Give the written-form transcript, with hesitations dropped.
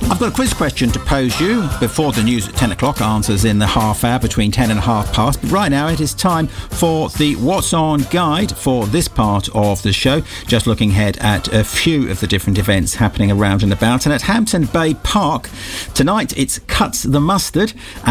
I've got a quiz question to pose you before the news at 10 o'clock, answers in the half hour between 10 and half past. But right now it is time for the What's On guide for this part of the show. Just looking ahead at a few of the different events happening around and about. And at Hampton Bay Park tonight, it's Cuts the Mustard.